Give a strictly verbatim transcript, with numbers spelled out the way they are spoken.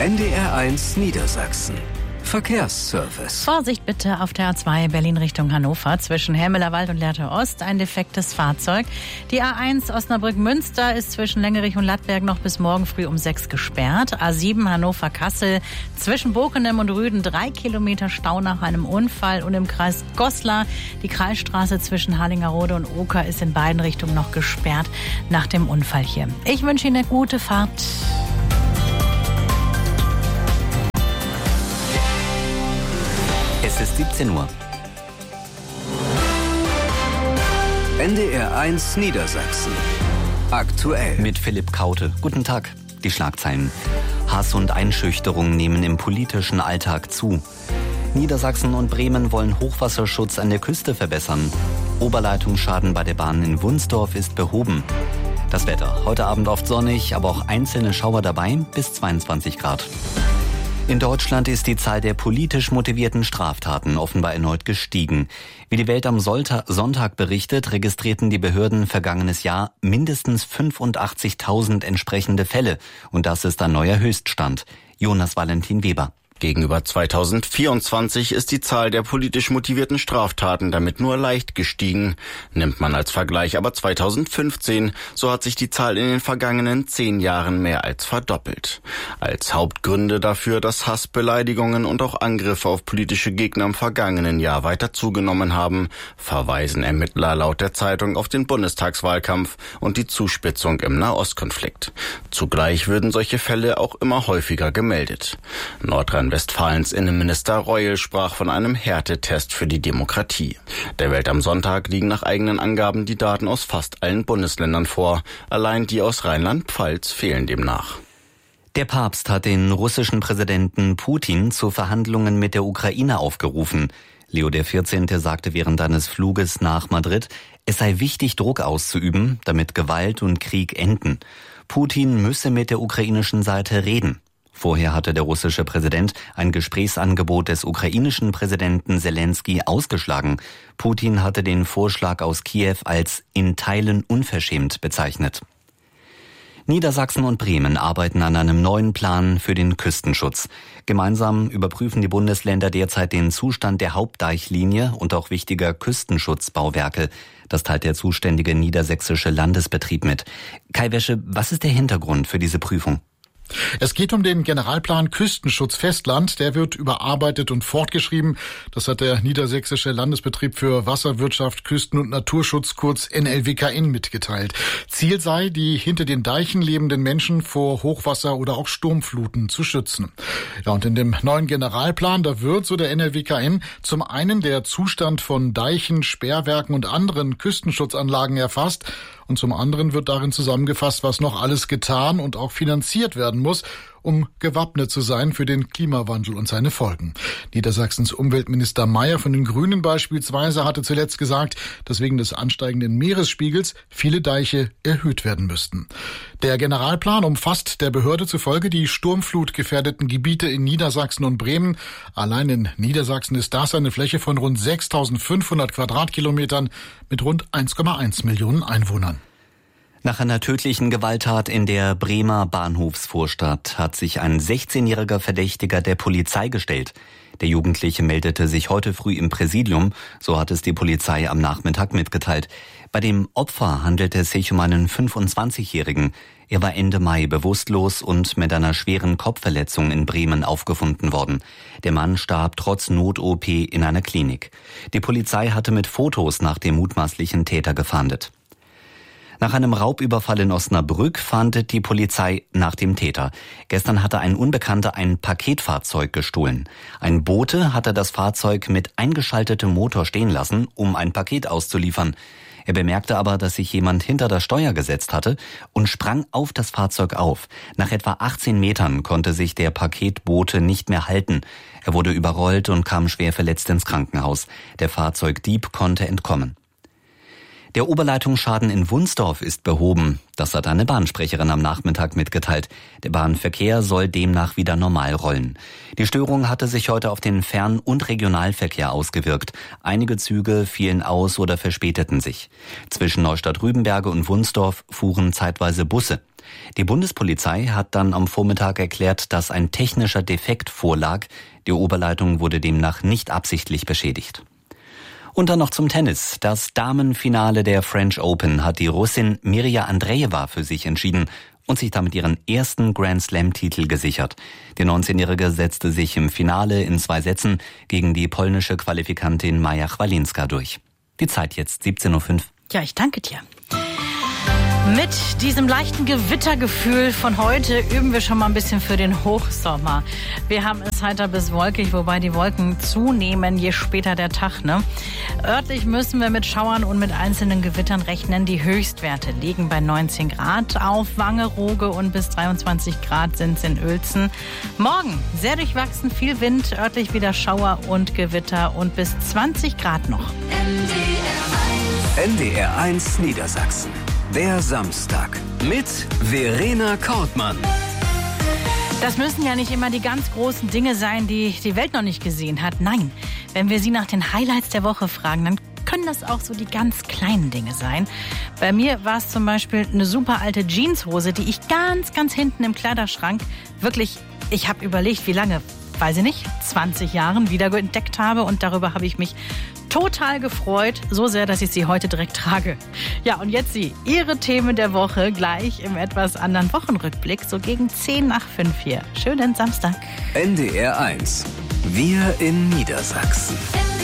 N D R eins Niedersachsen. Verkehrsservice. Vorsicht bitte auf der A zwei Berlin Richtung Hannover zwischen Hermelerwald und Lehrte Ost. Ein defektes Fahrzeug. Die A eins Osnabrück-Münster ist zwischen Lengerich und Lattberg noch bis morgen früh um sechs gesperrt. A sieben Hannover-Kassel zwischen Bokenem und Rüden drei Kilometer Stau nach einem Unfall. Und im Kreis Goslar die Kreisstraße zwischen Harlingerode und Oker ist in beiden Richtungen noch gesperrt nach dem Unfall hier. Ich wünsche Ihnen eine gute Fahrt. Es ist siebzehn Uhr. N D R eins Niedersachsen. Aktuell. Mit Philipp Kaute. Guten Tag. Die Schlagzeilen. Hass und Einschüchterung nehmen im politischen Alltag zu. Niedersachsen und Bremen wollen Hochwasserschutz an der Küste verbessern. Oberleitungsschaden bei der Bahn in Wunsdorf ist behoben. Das Wetter. Heute Abend oft sonnig, aber auch einzelne Schauer dabei, bis zweiundzwanzig Grad. In Deutschland ist die Zahl der politisch motivierten Straftaten offenbar erneut gestiegen. Wie die Welt am Sonntag berichtet, registrierten die Behörden vergangenes Jahr mindestens fünfundachtzigtausend entsprechende Fälle. Und das ist ein neuer Höchststand. Jonas Valentin Weber. Gegenüber zweitausendvierundzwanzig ist die Zahl der politisch motivierten Straftaten damit nur leicht gestiegen. Nimmt man als Vergleich aber zweitausendfünfzehn, so hat sich die Zahl in den vergangenen zehn Jahren mehr als verdoppelt. Als Hauptgründe dafür, dass Hass, Beleidigungen und auch Angriffe auf politische Gegner im vergangenen Jahr weiter zugenommen haben, verweisen Ermittler laut der Zeitung auf den Bundestagswahlkampf und die Zuspitzung im Nahostkonflikt. Zugleich würden solche Fälle auch immer häufiger gemeldet. Nordrhein Westfalens Innenminister Reul sprach von einem Härtetest für die Demokratie. Der Welt am Sonntag liegen nach eigenen Angaben die Daten aus fast allen Bundesländern vor. Allein die aus Rheinland-Pfalz fehlen demnach. Der Papst hat den russischen Präsidenten Putin zu Verhandlungen mit der Ukraine aufgerufen. Leo der vierzehnte sagte während eines Fluges nach Madrid, es sei wichtig, Druck auszuüben, damit Gewalt und Krieg enden. Putin müsse mit der ukrainischen Seite reden. Vorher hatte der russische Präsident ein Gesprächsangebot des ukrainischen Präsidenten Selensky ausgeschlagen. Putin hatte den Vorschlag aus Kiew als in Teilen unverschämt bezeichnet. Niedersachsen und Bremen arbeiten an einem neuen Plan für den Küstenschutz. Gemeinsam überprüfen die Bundesländer derzeit den Zustand der Hauptdeichlinie und auch wichtiger Küstenschutzbauwerke. Das teilt der zuständige niedersächsische Landesbetrieb mit. Kai Wäsche, was ist der Hintergrund für diese Prüfung? Es geht um den Generalplan Küstenschutz Festland. Der wird überarbeitet und fortgeschrieben. Das hat der Niedersächsische Landesbetrieb für Wasserwirtschaft, Küsten- und Naturschutz, kurz N L W K N, mitgeteilt. Ziel sei, die hinter den Deichen lebenden Menschen vor Hochwasser oder auch Sturmfluten zu schützen. Ja, und in dem neuen Generalplan, da wird, so der N L W K N, zum einen der Zustand von Deichen, Sperrwerken und anderen Küstenschutzanlagen erfasst. Und zum anderen wird darin zusammengefasst, was noch alles getan und auch finanziert werden muss, um gewappnet zu sein für den Klimawandel und seine Folgen. Niedersachsens Umweltminister Mayer von den Grünen beispielsweise hatte zuletzt gesagt, dass wegen des ansteigenden Meeresspiegels viele Deiche erhöht werden müssten. Der Generalplan umfasst der Behörde zufolge die sturmflutgefährdeten Gebiete in Niedersachsen und Bremen. Allein in Niedersachsen ist das eine Fläche von rund sechstausendfünfhundert Quadratkilometern mit rund eins Komma eins Millionen Einwohnern. Nach einer tödlichen Gewalttat in der Bremer Bahnhofsvorstadt hat sich ein sechzehnjähriger Verdächtiger der Polizei gestellt. Der Jugendliche meldete sich heute früh im Präsidium, so hat es die Polizei am Nachmittag mitgeteilt. Bei dem Opfer handelte es sich um einen fünfundzwanzigjährigen. Er war Ende Mai bewusstlos und mit einer schweren Kopfverletzung in Bremen aufgefunden worden. Der Mann starb trotz Not-O P in einer Klinik. Die Polizei hatte mit Fotos nach dem mutmaßlichen Täter gefahndet. Nach einem Raubüberfall in Osnabrück fahndet die Polizei nach dem Täter. Gestern hatte ein Unbekannter ein Paketfahrzeug gestohlen. Ein Bote hatte das Fahrzeug mit eingeschaltetem Motor stehen lassen, um ein Paket auszuliefern. Er bemerkte aber, dass sich jemand hinter das Steuer gesetzt hatte und sprang auf das Fahrzeug auf. Nach etwa achtzehn Metern konnte sich der Paketbote nicht mehr halten. Er wurde überrollt und kam schwer verletzt ins Krankenhaus. Der Fahrzeugdieb konnte entkommen. Der Oberleitungsschaden in Wunsdorf ist behoben. Das hat eine Bahnsprecherin am Nachmittag mitgeteilt. Der Bahnverkehr soll demnach wieder normal rollen. Die Störung hatte sich heute auf den Fern- und Regionalverkehr ausgewirkt. Einige Züge fielen aus oder verspäteten sich. Zwischen Neustadt-Rübenberge und Wunsdorf fuhren zeitweise Busse. Die Bundespolizei hat dann am Vormittag erklärt, dass ein technischer Defekt vorlag. Die Oberleitung wurde demnach nicht absichtlich beschädigt. Und dann noch zum Tennis. Das Damenfinale der French Open hat die Russin Mirja Andreeva für sich entschieden und sich damit ihren ersten Grand-Slam-Titel gesichert. Die neunzehnjährige setzte sich im Finale in zwei Sätzen gegen die polnische Qualifikantin Maja Chwalinska durch. Die Zeit jetzt siebzehn Uhr fünf. Ja, ich danke dir. Mit diesem leichten Gewittergefühl von heute üben wir schon mal ein bisschen für den Hochsommer. Wir haben es heiter bis wolkig, wobei die Wolken zunehmen, je später der Tag, ne? Örtlich müssen wir mit Schauern und mit einzelnen Gewittern rechnen. Die Höchstwerte liegen bei neunzehn Grad auf Wangerooge und bis dreiundzwanzig Grad sind es in Uelzen. Morgen sehr durchwachsen, viel Wind, örtlich wieder Schauer und Gewitter und bis zwanzig Grad noch. N D R eins Niedersachsen. Der Samstag mit Verena Kortmann. Das müssen ja nicht immer die ganz großen Dinge sein, die die Welt noch nicht gesehen hat. Nein, wenn wir Sie nach den Highlights der Woche fragen, dann können das auch so die ganz kleinen Dinge sein. Bei mir war es zum Beispiel eine super alte Jeanshose, die ich ganz, ganz hinten im Kleiderschrank wirklich, ich habe überlegt, wie lange, weiß ich nicht, zwanzig Jahren wieder entdeckt habe und darüber habe ich mich total gefreut, so sehr, dass ich sie heute direkt trage. Ja, und jetzt Sie, Ihre Themen der Woche gleich im etwas anderen Wochenrückblick, so gegen zehn nach fünf hier. Schönen Samstag. N D R eins. Wir in Niedersachsen.